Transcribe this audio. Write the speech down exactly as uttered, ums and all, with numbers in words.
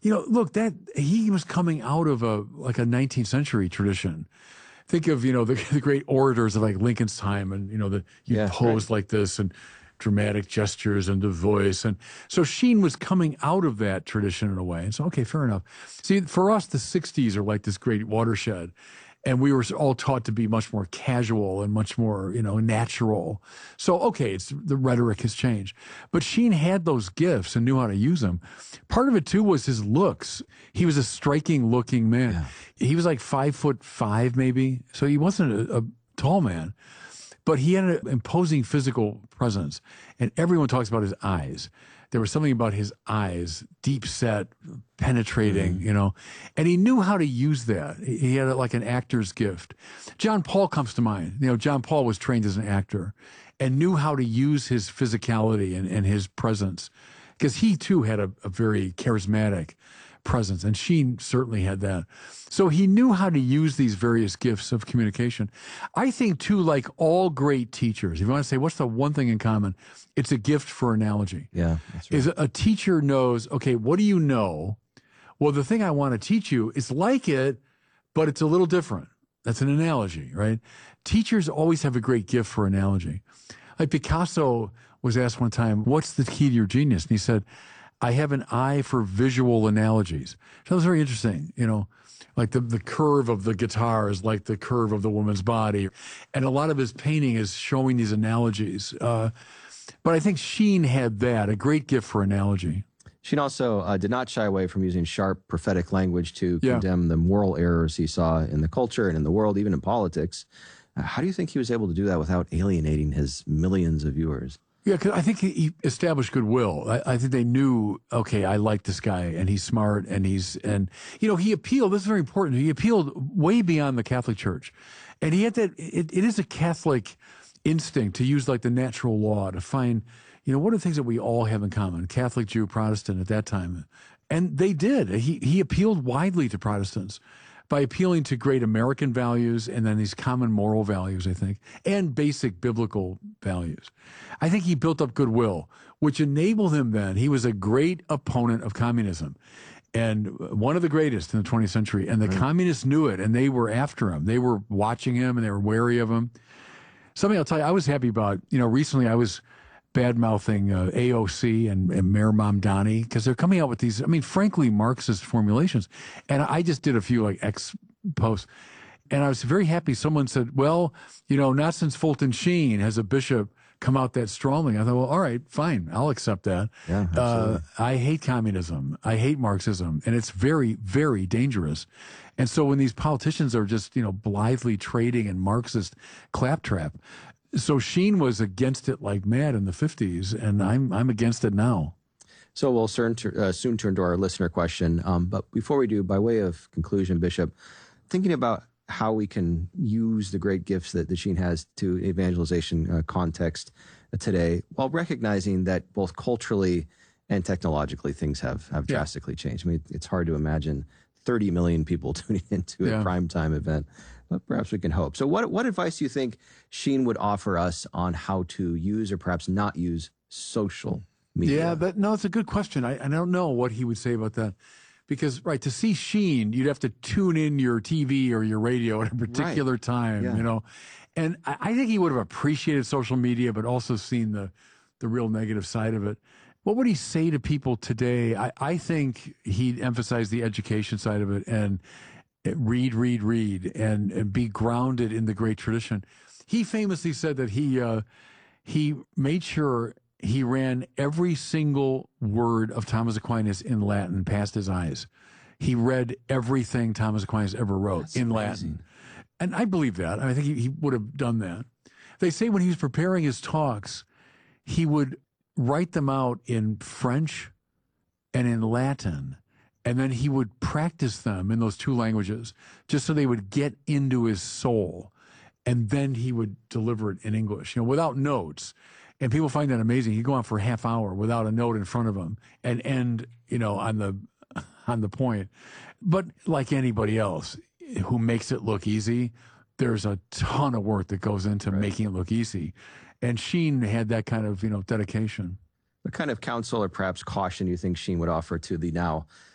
You know, look, that he was coming out of a like a nineteenth century tradition. Think of, you know, the, the great orators of like Lincoln's time, and, you know, the you Yeah, pose right. like this and dramatic gestures and the voice. And so Sheen was coming out of that tradition in a way. And so, okay, fair enough. See, for us, the sixties are like this great watershed. And we were all taught to be much more casual and much more, you know, natural. So, okay, it's the rhetoric has changed. But Sheen had those gifts and knew how to use them. Part of it, too, was his looks. He was a striking looking man. Yeah. He was like five foot five, maybe. So he wasn't a, a tall man. But he had an imposing physical presence. And everyone talks about his eyes. There was something about his eyes, deep set, penetrating, mm-hmm. you know, and he knew how to use that. He had like an actor's gift. John Paul comes to mind. You know, John Paul was trained as an actor and knew how to use his physicality and, and his presence, because he too had a, a very charismatic presence, and Sheen certainly had that. So he knew how to use these various gifts of communication. I think, too, like all great teachers, if you want to say what's the one thing in common, it's a gift for analogy. Yeah, that's right. Is a teacher knows, okay, what do you know? Well, the thing I want to teach you is like it, but it's a little different. That's an analogy, right? Teachers always have a great gift for analogy. Like Picasso was asked one time, what's the key to your genius? And he said, I have an eye for visual analogies. So that was very interesting, you know, like the, the curve of the guitar is like the curve of the woman's body. And a lot of his painting is showing these analogies. Uh, but I think Sheen had that, a great gift for analogy. Sheen also uh, did not shy away from using sharp prophetic language to Yeah. condemn the moral errors he saw in the culture and in the world, even in politics. Uh, how do you think he was able to do that without alienating his millions of viewers? Yeah, because I think he established goodwill. I, I think they knew, okay, I like this guy, and he's smart, and he's, and, you know, he appealed, this is very important, he appealed way beyond the Catholic Church. And he had that, it, it is a Catholic instinct to use like the natural law to find, you know, what are the things that we all have in common, Catholic, Jew, Protestant at that time. And they did. He, he appealed widely to Protestants by appealing to great American values and then these common moral values, I think, and basic biblical values. I think he built up goodwill, which enabled him then. He was a great opponent of communism and one of the greatest in the twentieth century. And the right. communists knew it, and they were after him. They were watching him, and they were wary of him. Something I'll tell you I was happy about, you know, recently I was bad-mouthing uh, A O C and, and Mayor Mamdani because they're coming out with these, I mean, frankly, Marxist formulations. And I just did a few like X posts, and I was very happy. Someone said, well, you know, not since Fulton Sheen has a bishop come out that strongly. I thought, well, all right, fine, I'll accept that. Yeah, uh, I hate communism. I hate Marxism, and it's very, very dangerous. And so when these politicians are just, you know, blithely trading in Marxist claptrap, so Sheen was against it like mad in the fifties, and I'm I'm against it now. So we'll soon, uh, soon turn to our listener question. Um, but before we do, by way of conclusion, Bishop, thinking about how we can use the great gifts that, that Sheen has to evangelization uh, context today, while recognizing that both culturally and technologically things have, have Yeah. drastically changed. I mean, it's hard to imagine thirty million people tuning into Yeah. a primetime event, but perhaps we can hope. So what, what advice do you think Sheen would offer us on how to use or perhaps not use social media? Yeah, that, no, it's a good question. I, I don't know what he would say about that. Because, right, to see Sheen, you'd have to tune in your T V or your radio at a particular Right. time, Yeah. you know. And I, I think he would have appreciated social media, but also seen the, the real negative side of it. What would he say to people today? I, I think he'd emphasize the education side of it and read, read, read, and, and be grounded in the great tradition. He famously said that he uh, he made sure he ran every single word of Thomas Aquinas in Latin past his eyes. He read everything Thomas Aquinas ever wrote That's in amazing. Latin. And I believe that. I think he, he would have done that. They say when he was preparing his talks, he would write them out in French and in Latin, and then he would practice them in those two languages just so they would get into his soul, and then he would deliver it in English, you know, without notes. And people find that amazing. He'd go on for a half hour without a note in front of him and end, you know, on the on the point. But like anybody else who makes it look easy, there's a ton of work that goes into Right. making it look easy. And Sheen had that kind of, you know, dedication. What kind of counsel or perhaps caution do you think Sheen would offer to the now